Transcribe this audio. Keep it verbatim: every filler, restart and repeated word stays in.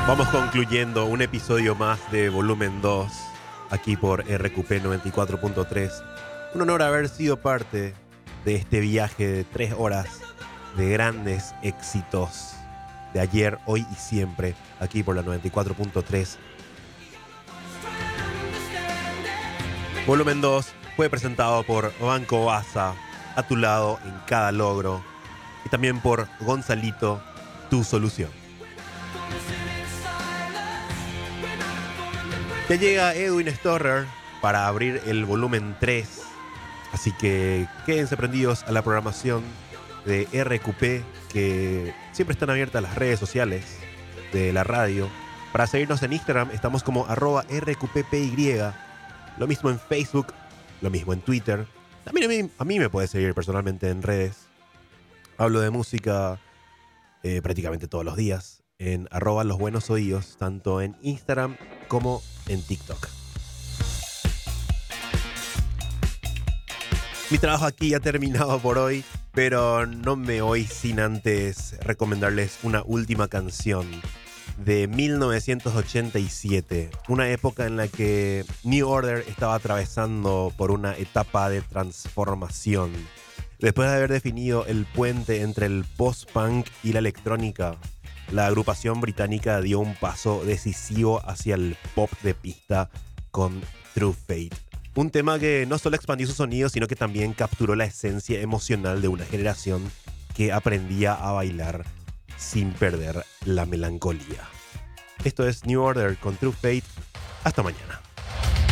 Vamos concluyendo un episodio más de Volumen dos, aquí por R Q P noventa y cuatro punto tres. Un honor haber sido parte de este viaje de tres horas de grandes éxitos de ayer, hoy y siempre, aquí por la noventa y cuatro punto tres. Volumen dos fue presentado por Banco Baza, a tu lado en cada logro, y también por Gonzalito, tu solución. Ya llega Edwin Storrer para abrir el volumen tres, así que quédense prendidos a la programación de R Q P, que siempre están abiertas las redes sociales de la radio. Para seguirnos en Instagram estamos como arroba R Q P P Y, lo mismo en Facebook, lo mismo en Twitter. También a mí, a mí me puedes seguir personalmente en redes. Hablo de música eh, prácticamente todos los días en arroba los buenos oídos, tanto en Instagram como en TikTok. Mi trabajo aquí ha terminado por hoy, pero no me voy sin antes recomendarles una última canción de mil novecientos ochenta y siete, una época en la que New Order estaba atravesando por una etapa de transformación. Después de haber definido el puente entre el post-punk y la electrónica, la agrupación británica dio un paso decisivo hacia el pop de pista con True Fate. Un tema que no solo expandió su sonido, sino que también capturó la esencia emocional de una generación que aprendía a bailar sin perder la melancolía. Esto es New Order con True Fate. Hasta mañana.